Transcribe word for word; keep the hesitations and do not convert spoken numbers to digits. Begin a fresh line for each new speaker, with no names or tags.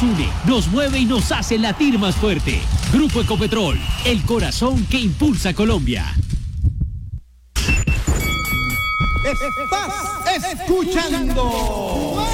une, nos mueve y nos hace latir más fuerte. Grupo Ecopetrol, el corazón que impulsa a Colombia.
Estás escuchando